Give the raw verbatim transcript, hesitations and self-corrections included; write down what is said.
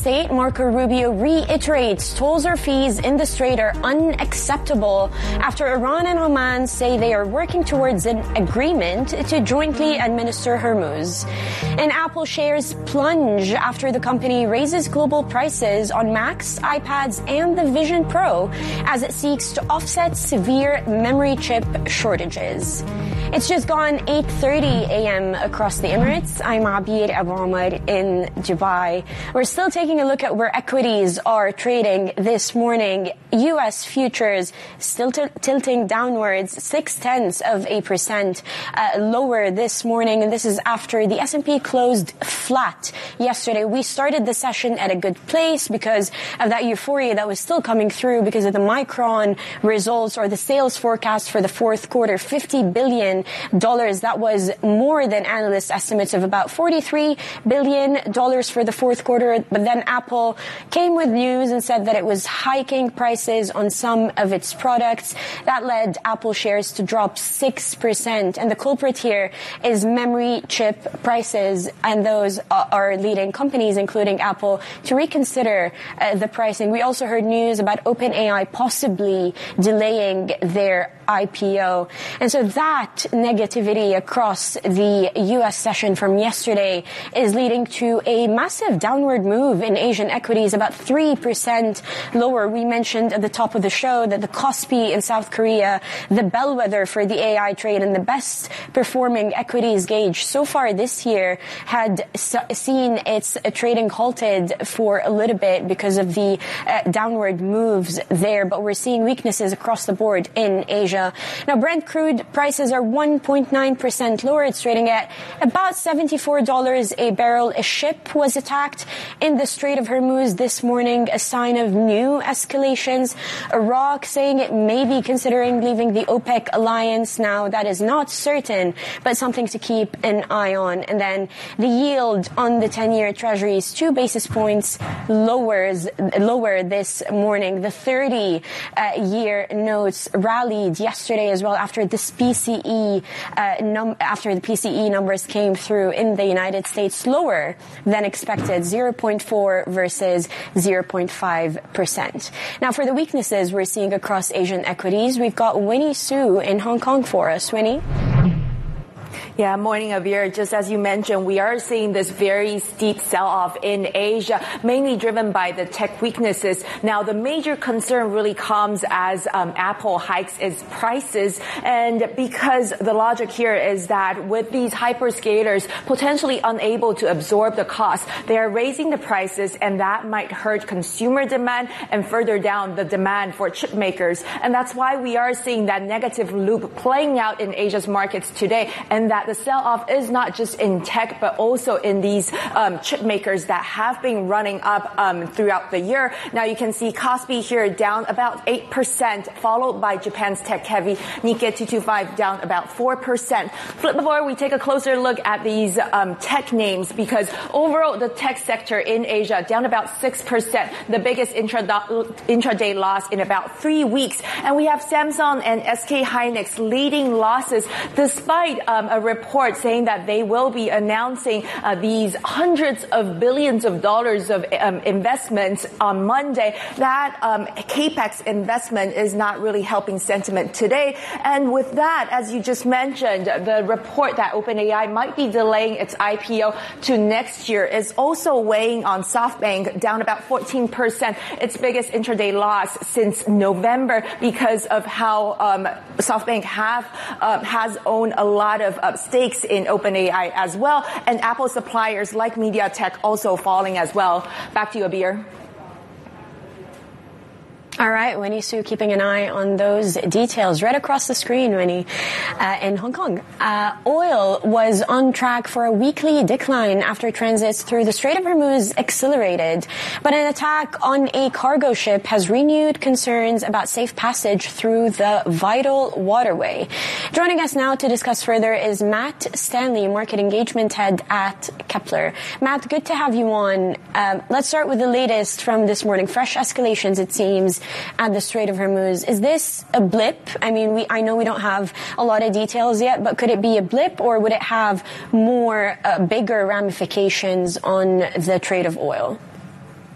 State, Marco Rubio reiterates tolls or fees in the Strait are unacceptable after Iran and Oman say they are working towards an agreement to jointly administer Hormuz. And Apple shares plunge after the company raises global prices on Macs, iPads, and the Vision Pro as it seeks to offset severe memory chip shortages. It's just gone eight thirty a.m. across the Emirates. I'm Abir Abu Omar in Dubai. We're still taking a look at where equities are trading this morning. U S futures still t- tilting downwards, six tenths of a percent uh, lower this morning. And this is after the S and P closed flat yesterday. We started the session at a good place because of that euphoria that was still coming through because of the Micron results or the sales forecast for the fourth quarter, fifty billion dollars. That was more than analyst estimates of about forty-three billion dollars for the fourth quarter. But then Apple came with news and said that it was hiking prices on some of its products. That led Apple shares to drop six percent. And the culprit here is memory chip prices. And those are leading companies, including Apple, to reconsider uh, the pricing. We also heard news about OpenAI possibly delaying their I P O. And so that negativity across the U S session from yesterday is leading to a massive downward move in Asian equities, about three percent lower. We mentioned at the top of the show that the Kospi in South Korea, the bellwether for the A I trade and the best performing equities gauge so far this year, had seen its trading halted for a little bit because of the uh, downward moves there. But we're seeing weaknesses across the board in Asia. Now, Brent crude prices are one point nine percent lower. It's trading at about seventy-four dollars a barrel. A ship was attacked in the Strait of Hormuz this morning, a sign of new escalations. Iraq saying it may be considering leaving the OPEC alliance. Now, that is not certain, but something to keep an eye on. And then the yield on the ten-year treasuries, two basis points lowers, lower this morning. The thirty-year notes rallied yesterday as well after this P C E, uh, num- after the P C E numbers came through in the United States, lower than expected, zero point four versus zero point five percent. Now, for the weaknesses we're seeing across Asian equities, we've got Winnie Su in Hong Kong for us. Winnie? Yeah, morning, Abir. Just as you mentioned, we are seeing this very steep sell-off in Asia, mainly driven by the tech weaknesses. Now, the major concern really comes as um, Apple hikes its prices, and because the logic here is that with these hyperscalers potentially unable to absorb the cost, they are raising the prices, and that might hurt consumer demand and further down the demand for chip makers. And that's why we are seeing that negative loop playing out in Asia's markets today, and that the sell-off is not just in tech, but also in these um, chip makers that have been running up um, throughout the year. Now you can see Kospi here down about eight percent, followed by Japan's tech-heavy Nikkei two twenty-five down about four percent. Flip the board, we take a closer look at these um, tech names because overall the tech sector in Asia down about six percent, the biggest intraday loss in about three weeks. And we have Samsung and S K Hynix leading losses despite um, a report saying that they will be announcing uh, these hundreds of billions of dollars of um, investments on Monday. That um, capex investment is not really helping sentiment today. And with that, as you just mentioned, the report that OpenAI might be delaying its I P O to next year is also weighing on SoftBank, down about fourteen percent, its biggest intraday loss since November because of how um, SoftBank have uh, has owned a lot of uh, stakes in OpenAI as well, and Apple suppliers like MediaTek also falling as well. Back to you, Abir. All right, Winnie Su, keeping an eye on those details right across the screen, Winnie, uh, in Hong Kong. Uh, oil was on track for a weekly decline after transits through the Strait of Hormuz accelerated, but an attack on a cargo ship has renewed concerns about safe passage through the vital waterway. Joining us now to discuss further is Matt Stanley, Market Engagement Head at Kepler. Matt, good to have you on. Uh, let's start with the latest from this morning. Fresh escalations, it seems, at the Strait of Hormuz. Is this a blip? I mean, we, I know we don't have a lot of details yet, but could it be a blip or would it have more, uh, bigger ramifications on the trade of oil?